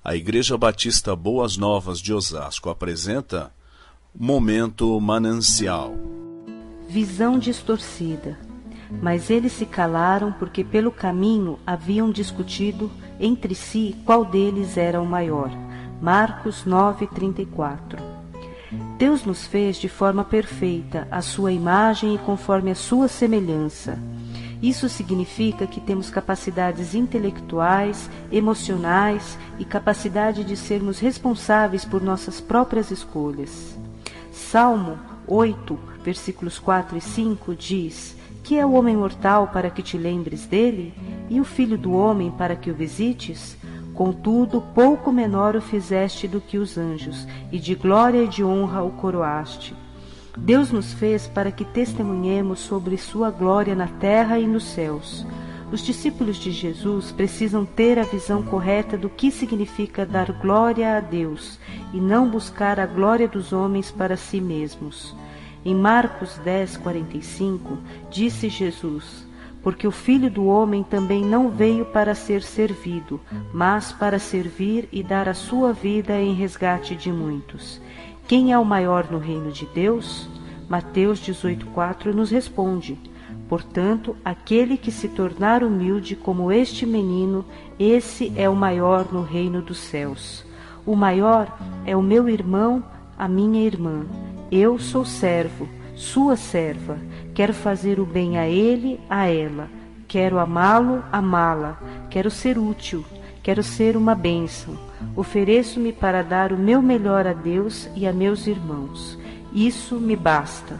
A Igreja Batista Boas Novas de Osasco apresenta Momento Manancial. Visão distorcida. Mas eles se calaram porque pelo caminho haviam discutido entre si qual deles era o maior. Marcos 9:34. Deus nos fez de forma perfeita, à sua imagem e conforme a sua semelhança. Isso significa que temos capacidades intelectuais, emocionais e capacidade de sermos responsáveis por nossas próprias escolhas. Salmo 8, versículos 4 e 5 diz: Que é o homem mortal para que te lembres dele? E o filho do homem para que o visites? Contudo, pouco menor o fizeste do que os anjos, e de glória e de honra o coroaste. Deus nos fez para que testemunhemos sobre sua glória na terra e nos céus. Os discípulos de Jesus precisam ter a visão correta do que significa dar glória a Deus e não buscar a glória dos homens para si mesmos. Em Marcos 10:45, disse Jesus: Porque o Filho do Homem também não veio para ser servido, mas para servir e dar a sua vida em resgate de muitos. Quem é o maior no reino de Deus? Mateus 18:4 nos responde: Portanto, aquele que se tornar humilde como este menino, esse é o maior no reino dos céus. O maior é o meu irmão, a minha irmã. Eu sou servo, sua serva. Quero fazer o bem a ele, a ela. Quero amá-lo, amá-la. Quero ser útil. Quero ser uma bênção. Ofereço-me para dar o meu melhor a Deus e a meus irmãos. Isso me basta.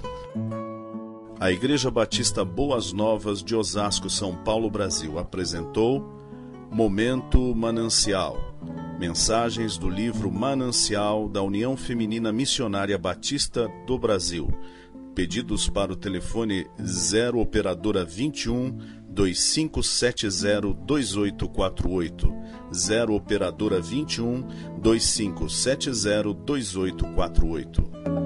A Igreja Batista Boas Novas de Osasco, São Paulo, Brasil apresentou Momento Manancial. Mensagens do livro Manancial da União Feminina Missionária Batista do Brasil. Pedidos para o telefone 0 operadora 21 2570 2848. 0 operadora 21 2570 2848.